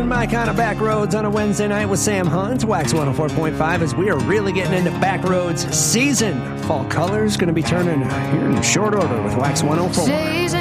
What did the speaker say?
in My Kind of Backroads on a Wednesday night with Sam Hunt, Wax 104.5, as we are really getting into Backroads season. Fall colors going to be turning here in short order with Wax 104.